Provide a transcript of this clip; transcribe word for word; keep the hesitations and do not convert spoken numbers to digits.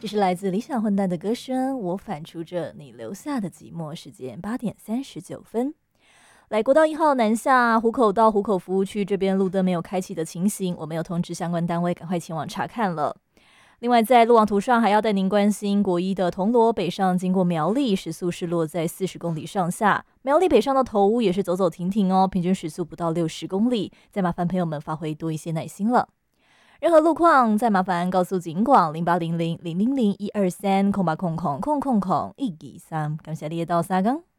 这是来自理想混蛋的歌声，我反刍着你留下的寂寞。时间八点三十九分。来，国道一号南下湖口到湖口服务区这边路灯没有开启的情形，我们有通知相关单位赶快前往查看了。另外，在路网图上还要带您关心国一的铜锣北上经过苗栗，时速是落在四十公里上下。苗栗北上的头屋也是走走停停哦，平均时速不到六十公里，再麻烦朋友们发挥多一些耐心了。任何路况再麻烦告诉警广零八零零零零零一二三空八空空空空空一二三，感谢你的到沙岗。